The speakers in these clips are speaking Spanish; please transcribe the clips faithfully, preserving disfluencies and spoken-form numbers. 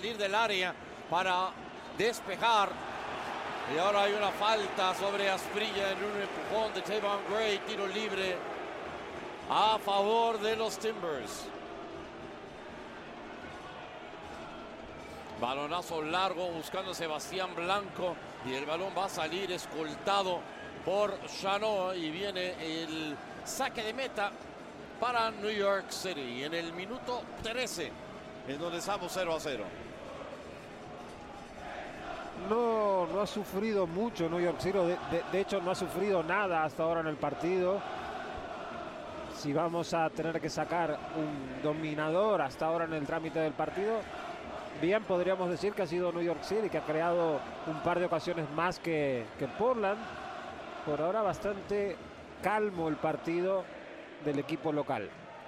salir del área para despejar. Y ahora hay una falta sobre Asprilla en un empujón de Tavon Gray. Tiro libre a favor de los Timbers. Balonazo largo buscando a Sebastián Blanco. Y el balón va a salir escoltado por Chanot. Y viene el saque de meta para New York City en el minuto trece, en donde estamos cero a cero. No, no ha sufrido mucho New York City, de, de, de hecho no ha sufrido nada hasta ahora en el partido. Si vamos a tener que sacar un dominador hasta ahora en el trámite del partido, bien podríamos decir que ha sido New York City, que ha creado un par de ocasiones más que, que Portland. Por ahora bastante calmo el partido del equipo local.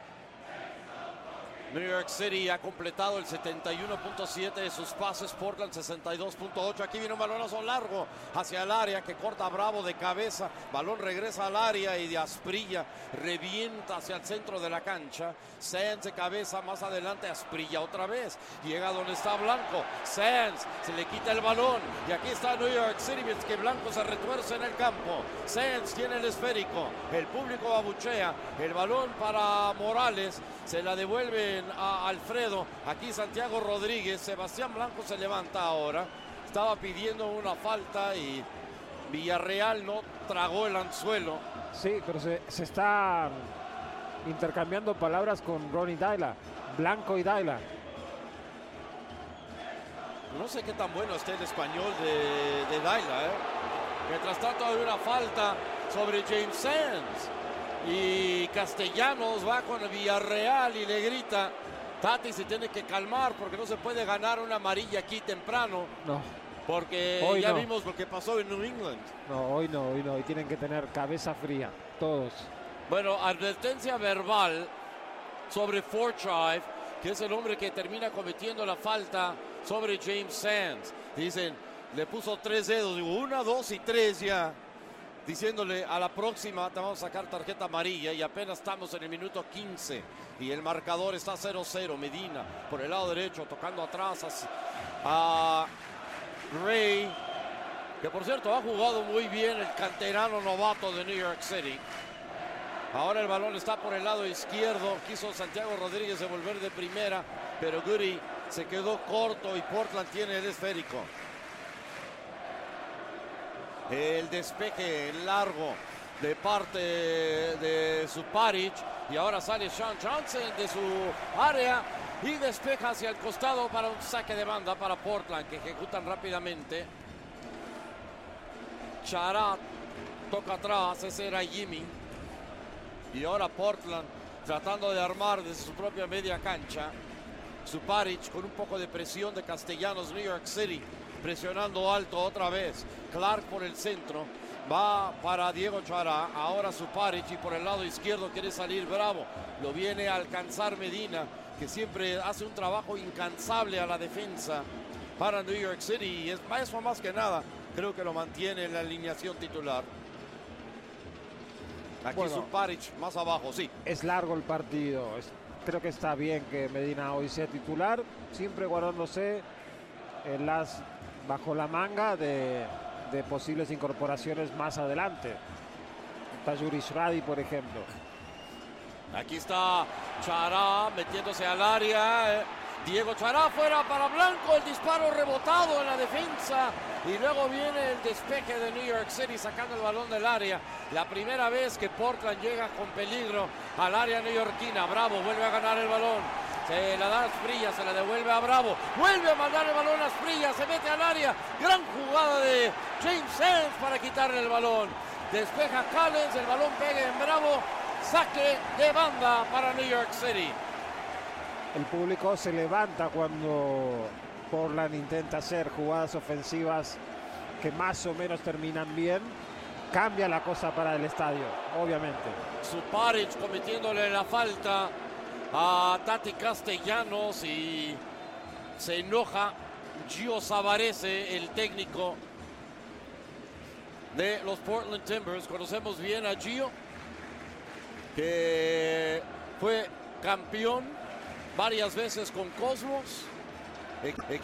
New York City ha completado el setenta y uno punto siete de sus pases, Portland sesenta y dos punto ocho. Aquí viene un balonazo largo hacia el área que corta Bravo de cabeza. Balón regresa al área y de Asprilla revienta hacia el centro de la cancha. Sands de cabeza, más adelante Asprilla otra vez. Llega donde está Blanco. Sands se le quita el balón y aquí está New York City, mientras que Blanco se retuerce en el campo. Sands tiene el esférico. El público abuchea. El balón para Morales. Se la devuelven a Alfredo. Aquí Santiago Rodríguez. Sebastián Blanco se levanta ahora. Estaba pidiendo una falta y Villarreal no tragó el anzuelo. Sí, pero se, se está intercambiando palabras con Ronnie Dyla. Blanco y Dyla. No sé qué tan bueno esté el español de, de Dyla, ¿eh? Mientras tanto hay una falta sobre James Sands. Y Castellanos va con Villarreal y le grita: Tati se tiene que calmar porque no se puede ganar una amarilla aquí temprano. No. Porque hoy ya no. vimos lo que pasó en New England. No, hoy no, hoy no. Hoy tienen que tener cabeza fría, todos. Bueno, advertencia verbal sobre Fortrive, que es el hombre que termina cometiendo la falta sobre James Sands. Dicen, le puso tres dedos, digo, una, dos y tres ya. Diciéndole a la próxima te vamos a sacar tarjeta amarilla y apenas estamos en el minuto quince y el marcador está cero cero. Medina por el lado derecho tocando atrás a, a Ray, que por cierto ha jugado muy bien el canterano novato de New York City. Ahora el balón está por el lado izquierdo. Quiso Santiago Rodríguez devolver de primera, pero Goody se quedó corto y Portland tiene el esférico. El despeje largo de parte de Suparic y ahora sale Sean Johnson de su área y despeja hacia el costado para un saque de banda para Portland, que ejecutan rápidamente. Charat toca atrás, ese era Jimmy. Y ahora Portland tratando de armar desde su propia media cancha. Suparic con un poco de presión de Castellanos. New York City presionando alto otra vez. Clark por el centro. Va para Diego Chará. Ahora Suparic y por el lado izquierdo quiere salir Bravo. Lo viene a alcanzar Medina, que siempre hace un trabajo incansable a la defensa para New York City. Y es, eso más que nada creo que lo mantiene en la alineación titular. Aquí bueno, Suparic más abajo, sí. Es largo el partido. Es, creo que está bien que Medina hoy sea titular, siempre guardándose el as bajo la manga de, de posibles incorporaciones más adelante. Está Yuri Shradi, por ejemplo. Aquí está Chará metiéndose al área. Diego Chará fuera para Blanco. El disparo rebotado en la defensa. Y luego viene el despeje de New York City sacando el balón del área. La primera vez que Portland llega con peligro al área neoyorquina. Bravo vuelve a ganar el balón. Se la da a Asprilla, se la devuelve a Bravo. Vuelve a mandar el balón a Asprilla, se mete al área. Gran jugada de James Sands para quitarle el balón. Despeja Callens, el balón pega en Bravo. Saque de banda para New York City. El público se levanta cuando Portland intenta hacer jugadas ofensivas que más o menos terminan bien. Cambia la cosa para el estadio, obviamente. Suparic cometiéndole la falta a Tati Castellanos y se enoja Gio Savarese, el técnico de los Portland Timbers. Conocemos bien a Gio, que fue campeón varias veces con Cosmos,